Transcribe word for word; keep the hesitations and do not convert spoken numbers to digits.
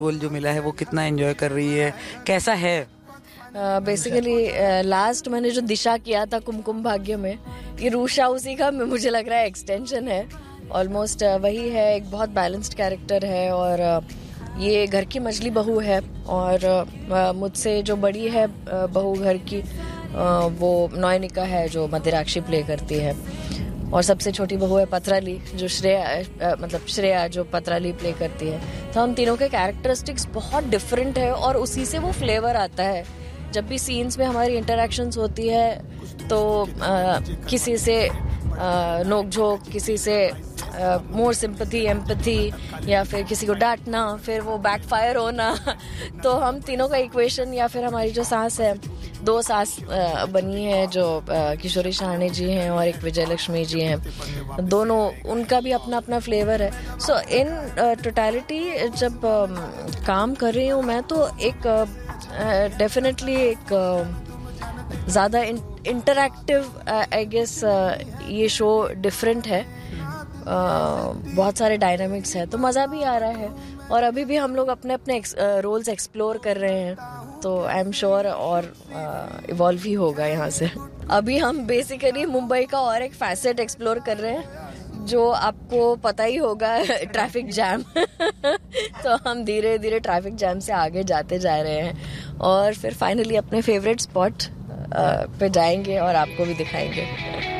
Role जो मिला है वो कितना एंजॉय कर रही है, कैसा है? बेसिकली लास्ट मैंने जो दिशा किया था कुमकुम भाग्य में, ये रूषा उसी का मुझे लग रहा है एक्सटेंशन है। ऑलमोस्ट uh, वही है, एक बहुत बैलेंस्ड कैरेक्टर है और uh, ये घर की मझली बहू है और uh, मुझसे जो बड़ी है uh, बहू घर की uh, वो नयनिका है जो मदिराक्षी प्ले करती है और सबसे छोटी बहू है पत्राली जो श्रेया मतलब श्रेया जो पत्राली प्ले करती है। तो हम तीनों के कैरेक्टरिस्टिक्स बहुत डिफरेंट है और उसी से वो फ्लेवर आता है। जब भी सीन्स में हमारी इंटरेक्शंस होती है तो आ, किसी से नोक-झोंक, किसी से मोर सिंपैथी एम्पैथी या फिर किसी को डांटना, फिर वो बैकफायर होना तो हम तीनों का इक्वेशन या फिर हमारी जो सास है, दो सास बनी है जो किशोरी शाहनी जी हैं और एक विजय लक्ष्मी जी हैं, दोनों उनका भी अपना अपना फ्लेवर है। सो इन टोटलिटी जब uh, काम कर रही हूँ मैं तो एक डेफिनेटली uh, एक uh, ज़्यादा इंटरैक्टिव आई गेस ये शो डिफरेंट है। uh, बहुत सारे डायनामिक्स है तो मज़ा भी आ रहा है और अभी भी हम लोग अपने अपने रोल्स एक्सप्लोर कर रहे हैं तो आई एम श्योर और इवॉल्व ही होगा यहाँ से। अभी हम बेसिकली मुंबई का और एक फैसेट एक्सप्लोर कर रहे हैं जो आपको पता ही होगा, ट्रैफिक जैम तो हम धीरे धीरे ट्रैफिक जैम से आगे जाते जा रहे हैं और फिर फाइनली अपने फेवरेट स्पॉट पे जाएंगे और आपको भी दिखाएंगे।